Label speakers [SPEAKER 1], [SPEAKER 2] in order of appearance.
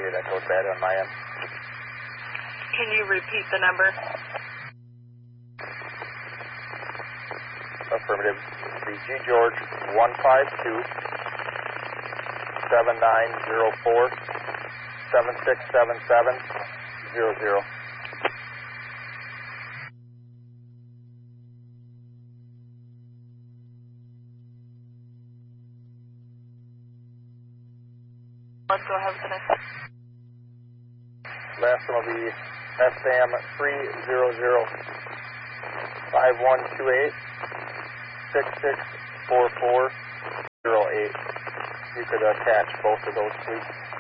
[SPEAKER 1] sorry, that goes bad on my end.
[SPEAKER 2] Can you repeat the number?
[SPEAKER 1] Affirmative. The G George 152 7904 7677 00.
[SPEAKER 2] Let's go ahead with the next.
[SPEAKER 1] Last one will be SM 300 5128 6644 08. You could attach both of those, please.